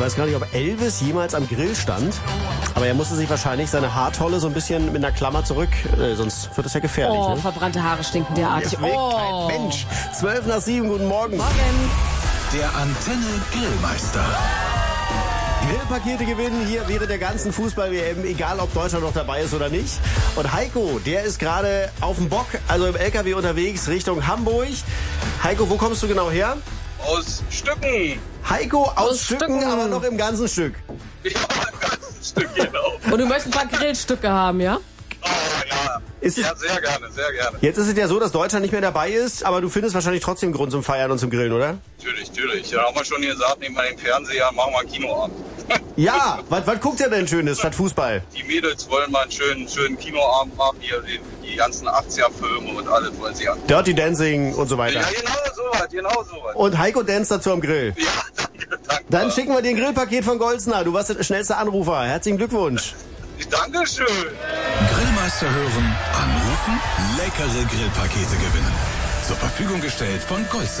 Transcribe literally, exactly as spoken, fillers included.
weiß gar nicht, ob Elvis jemals am Grill stand, aber er musste sich wahrscheinlich seine Haartolle so ein bisschen mit einer Klammer zurück, äh, sonst wird das ja gefährlich. Oh, ne? verbrannte Haare stinken derartig. Jetzt Oh. kein Mensch. Zwölf nach sieben, guten Morgen. Morgen. Der Antenne Grillmeister. Grillpakete gewinnen hier während der ganzen Fußball-W M, egal ob Deutschland noch dabei ist oder nicht. Und Heiko, der ist gerade auf dem Bock, also im L K W unterwegs Richtung Hamburg. Heiko, wo kommst du genau her? Aus Stücken. Heiko aus, Aus Stücken, Stücken. aber noch im ganzen Stück. Ja, ein ganzes Stück, genau. Und du möchtest ein paar Grillstücke haben, ja? Oh, ja. Ist es- Ja, sehr gerne, sehr gerne. Jetzt ist es ja so, dass Deutschland nicht mehr dabei ist, aber du findest wahrscheinlich trotzdem Grund zum Feiern und zum Grillen, oder? Natürlich, natürlich. Ja, haben wir schon gesagt, neben den Fernseher machen wir einen Kinoabend. Ja, was, was guckt ihr denn Schönes statt Fußball? Die Mädels wollen mal einen schönen, schönen Kinoabend machen, hier die, die ganzen achtziger-Filme und alles wollen sie an. Dirty Dancing und so weiter. Ja, genau sowas, genau sowas. Und Heiko dance dazu am Grill. Ja, danke, danke. Dann schicken wir dir ein Grillpaket von Goldsner. Du warst der schnellste Anrufer. Herzlichen Glückwunsch. Dankeschön. Grillmeister hören, anrufen, leckere Grillpakete gewinnen. Zur Verfügung gestellt von Goldsner.